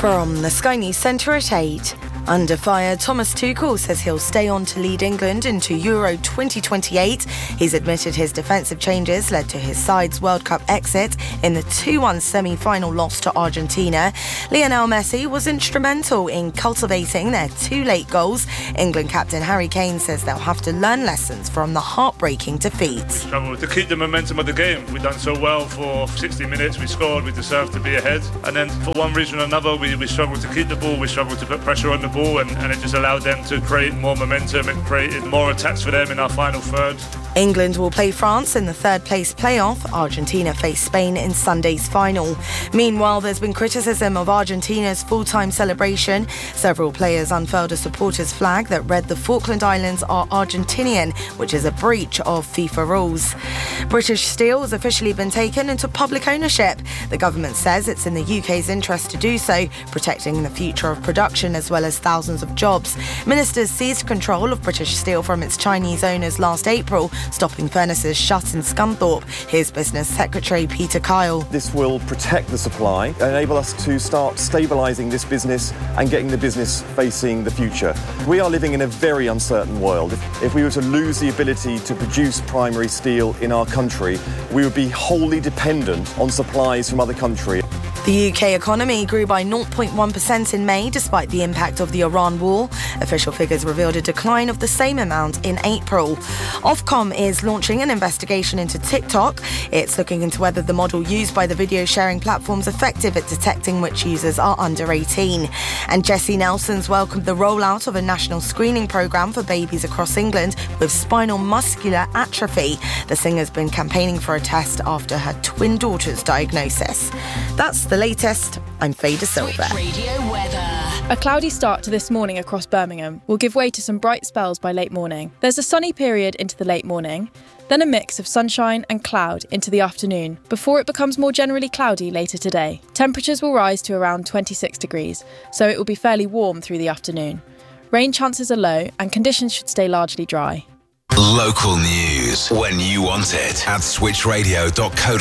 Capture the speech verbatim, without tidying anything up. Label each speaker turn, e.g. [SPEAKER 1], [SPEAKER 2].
[SPEAKER 1] From the Sky News Centre at eight. Under fire, Thomas Tuchel says he'll stay on to lead England into Euro twenty twenty-eight. He's admitted his defensive changes led to his side's World Cup exit in the two one semi-final loss to Argentina. Lionel Messi was instrumental in cultivating their two late goals. England captain Harry Kane says they'll have to learn lessons from the heartbreaking defeat.
[SPEAKER 2] We struggled to keep the momentum of the game. We've done so well for sixty minutes. We scored, we deserved to be ahead. And then for one reason or another, we, we struggled to keep the ball. We struggled to put pressure on the ball, and, and it just allowed them to create more momentum. It created more attacks for them in our final third.
[SPEAKER 1] England will play France in the third place playoff. Argentina face Spain in Sunday's final. Meanwhile, there's been criticism of Argentina's full-time celebration. Several players unfurled a supporters' flag that read the Falkland Islands are Argentinian, which is a breach of FIFA rules. British Steel has officially been taken into public ownership. The government says it's in the U K's interest to do so, protecting the future of production as well as thousands of jobs. Ministers seized control of British Steel from its Chinese owners last April, stopping furnaces shut in Scunthorpe. Here's Business Secretary Peter Kyle.
[SPEAKER 3] This will protect the supply, enable us to start stabilising this business and getting the business facing the future. We are living in a very uncertain world. If, if we were to lose the ability to produce primary steel in our country, we would be wholly dependent on supplies from other countries.
[SPEAKER 1] The U K economy grew by zero point one percent in May despite the impact of the Iran war. Official figures revealed a decline of the same amount in April. Ofcom is launching an investigation into TikTok. It's looking into whether the model used by the video sharing platform is effective at detecting which users are under eighteen. And Jessie Nelson's welcomed the rollout of a national screening programme for babies across England with spinal muscular atrophy. The singer's been campaigning for a test after her twin daughter's diagnosis. That's the latest. I'm Faye De Silva.
[SPEAKER 4] Radio weather.
[SPEAKER 5] A cloudy start to this morning across Birmingham will give way to some bright spells by late morning. There's a sunny period into the late morning, then a mix of sunshine and cloud into the afternoon, before it becomes more generally cloudy later today. Temperatures will rise to around twenty-six degrees, so it will be fairly warm through the afternoon. Rain chances are low and conditions should stay largely dry.
[SPEAKER 6] Local news when you want it at switch radio dot co dot uk.